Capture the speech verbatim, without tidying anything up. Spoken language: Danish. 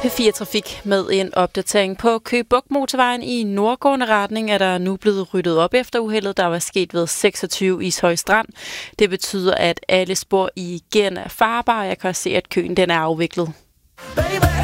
P fire Trafik med en opdatering på Køge Bugt Motorvejen i nordgående retning er der nu blevet ryddet op efter uheldet, der var sket ved seksogtyve Ishøj Strand. Det betyder, at alle spor igen er farbare. Jeg kan også se, at køen den er afviklet. Baby.